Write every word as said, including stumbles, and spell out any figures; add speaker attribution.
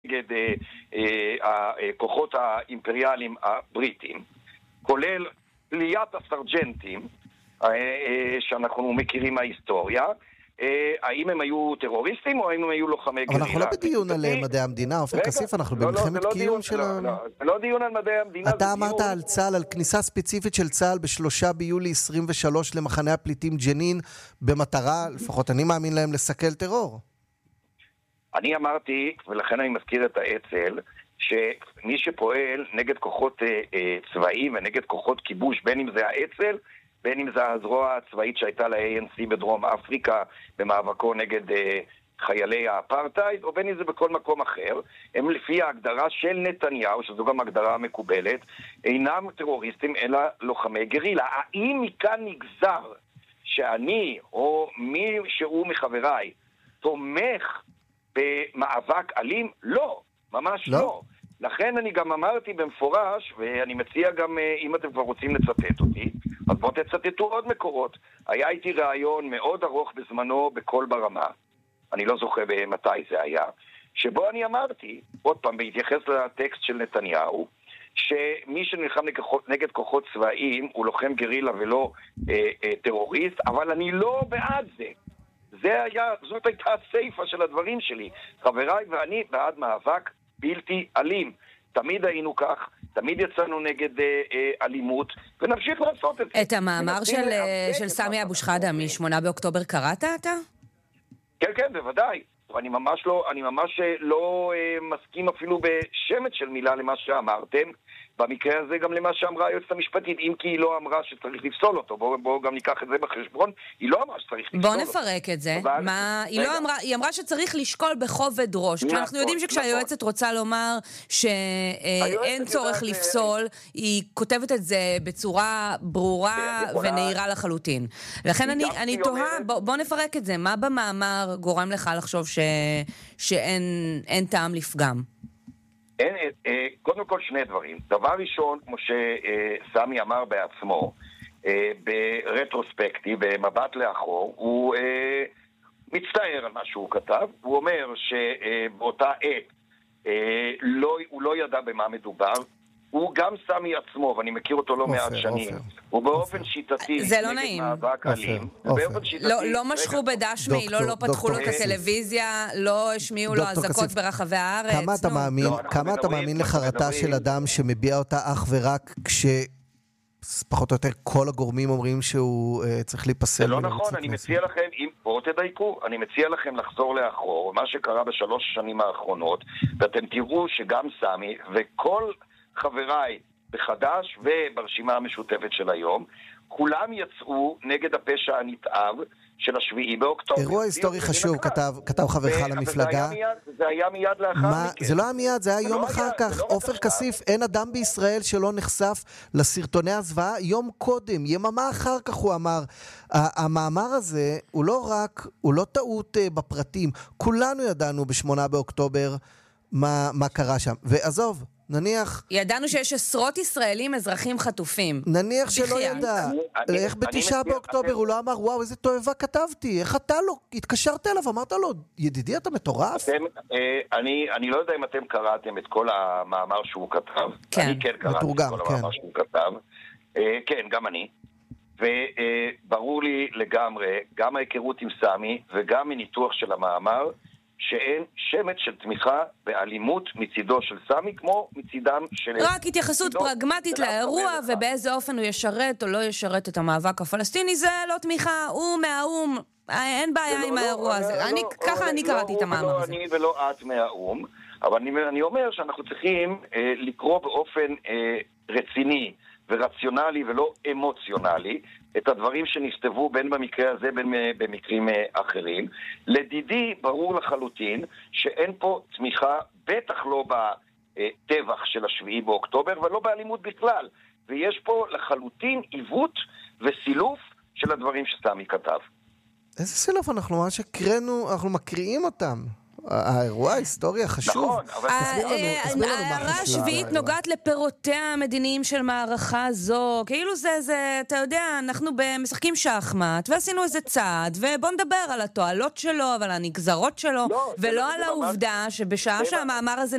Speaker 1: נגד הכוחות האימפריאליים הבריטים, כולל פליית הסרג'נטים שאנחנו מכירים מההיסטוריה. האם הם היו טרוריסטים או האם הם היו לוחמי גרילה?
Speaker 2: אבל אנחנו לא בדיון על מדעי המדינה, עופר כסיף, אנחנו במלחמת קיום של...
Speaker 1: זה לא דיון על מדעי המדינה.
Speaker 2: אתה אמרת על צה"ל, על כניסה ספציפית של צה"ל בשלושה ביולי עשרים ושלוש למחנה הפליטים ג'נין, במטרה, לפחות אני מאמין להם, לסכל טרור.
Speaker 1: אני אמרתי, ולכן אני מזכיר את האצ"ל, שמי שפועל נגד כוחות צבאיים ונגד כוחות כיבוש, בין אם זה האצ"ל, בין אם זה הזרוע הצבאית שהייתה ל-איי אן סי בדרום אפריקה במאבקו נגד uh, חיילי האפרטייד, או בין אם זה בכל מקום אחר, הם לפי ההגדרה של נתניהו, שזו גם הגדרה מקובלת, אינם טרוריסטים אלא לוחמי גרילה. האם מכאן נגזר שאני או מי שהוא מחבריי תומך במאבק אלים? לא, ממש לא. לא. לכן אני גם אמרתי במפורש, ואני מציע גם, אם אתם כבר רוצים לצטט אותי, אז בואו תצטטו עוד מקורות. היה איתי רעיון מאוד ארוך בזמנו בכל ברמה, אני לא זוכר מתי זה היה, שבו אני אמרתי, עוד פעם, בהתייחס לטקסט של נתניהו, שמי שנלחם נגד כוחות צבאיים הוא לוחם גרילה ולא אה, אה, טרוריסט, אבל אני לא בעד זה. זה היה, זאת הייתה הסייפה של הדברים שלי. חבריי ואני בעד מאבק בלתי אלים. תמיד היינו כך, תמיד יצאנו נגד אה, אה, אלימות, ונמשיך לעשות את זה.
Speaker 3: את המאמר של, של סמי אבו שחאדה משמונה באוקטובר קראת אתה?
Speaker 1: כן, כן, בוודאי. אני ממש לא, אני ממש לא אה, מסכים אפילו בשמת של מילה למה שאמרתם. במקרה הזה גם למה שאמרה היועצת המשפטית, אם כי היא לא אמרה שצריך לפסול אותו. בואו בוא גם ניקח את זה בחשבון. היא לא אמרה שצריך לפסול
Speaker 3: בוא
Speaker 1: אותו.
Speaker 3: בוא נפרק את זה. מה, היא, לא אמרה, היא אמרה שצריך לשקול בכובד ראש. נכון, כשאנחנו יודעים שכשהיועצת נכון. רוצה לומר שאין צורך לפסול, זה... היא כותבת את זה בצורה ברורה ונהירה לחלוטין. לכן אני, אני תוהה, בוא, בוא נפרק את זה. מה במאמר גורם לך לחשוב ש, שאין אין טעם לפגם?
Speaker 1: אין, קודם כל שני דברים. דבר ראשון, כמו שסמי אמר בעצמו, ברטרוספקטי, במבט לאחור, הוא מצטער על מה שהוא כתב. הוא אומר שבאותה עת הוא לא ידע במה מדובר. הוא גם סמי עצמו, ואני מכיר אותו לא מעט שנים, הוא באופן שיטתי נגד מאבק אלים.
Speaker 3: לא משכו בדשמי, לא פתחו לו את הטלוויזיה, לא השמיעו לו אזעקות ברחבי הארץ.
Speaker 2: כמה אתה מאמין לחרטה של אדם שמביע אותה אך ורק כש... פחות או יותר כל הגורמים אומרים שהוא צריך להיפסל?
Speaker 1: זה לא נכון, אני מציע לכם, אם בואו תדייקו, אני מציע לכם לחזור לאחור, מה שקרה בשלוש השנים האחרונות, ואתם תראו שגם סמי וכל חבריי בחדש וברשימה המשותפת של היום, כולם יצאו נגד הפשע הנתעב של השביעי באוקטובר.
Speaker 2: אירוע היסטורי חשוב, כתב, כתב חברך למפלגה.
Speaker 1: זה היה מיד לאחר מכן.
Speaker 2: זה לא היה מיד, זה היה יום אחר כך. עופר כסיף, אין אדם בישראל שלא נחשף לסרטוני הזוועה יום קודם, יממה אחר כך הוא אמר. המאמר הזה הוא לא רק, הוא לא טעות בפרטים. כולנו ידענו בשמונה באוקטובר מה, מה קרה שם. ועזוב, נניח...
Speaker 3: ידענו שיש עשרות ישראלים אזרחים חטופים.
Speaker 2: נניח שלא ידע. איך בתשעה באוקטובר הוא לא אמר, וואו, איזה תועבה כתבתי. איך אתה לא... התקשרת אליו, אמרת לו, ידידי, אתה מטורף?
Speaker 1: אני לא יודע אם אתם קראתם את כל המאמר שהוא כתב. אני כן קראתי את כל המאמר שהוא כתב. כן, גם אני. וברור לי לגמרי, גם ההיכרות עם סמי, וגם מניתוח של המאמר, שאין שמץ של תמיכה באלימות מצידו של סמי, כמו מצידם של...
Speaker 3: רק התייחסות פרגמטית לאירוע, ובאיזה אופן הוא ישרת או לא ישרת את המאבק הפלסטיני, זה לא תמיכה, הוא מהאום, אין בעיה עם האירוע הזה. ככה אני קראתי את המאמר הזה.
Speaker 1: לא אני ולא את מהאום, אבל אני אומר שאנחנו צריכים לקרוא באופן רציני ורציונלי ולא אמוציונלי, את הדברים שנכתבו בין במקרה הזה בין במקרים אחרים. לדידי ברור לחלוטין שאין פה תמיכה, בטח לא בטבח של השביעי באוקטובר ולא באלימות בכלל, ויש פה לחלוטין עיוות וסילוף של הדברים שסמי כתב.
Speaker 2: איזה סילוף? אנחנו ממש הקראנו, אנחנו מקריאים אותם. האירוע ההיסטורי החשוב.
Speaker 1: נכון, אבל
Speaker 3: ההערה השביעית נוגעת לפירותיה המדיניים של מערכה זו. כאילו זה, זה, אתה יודע, אנחנו משחקים שחמט, ועשינו איזה צעד, ובוא נדבר על התועלות שלו, ועל הנגזרות שלו, ולא על העובדה שבשעה שהמאמר הזה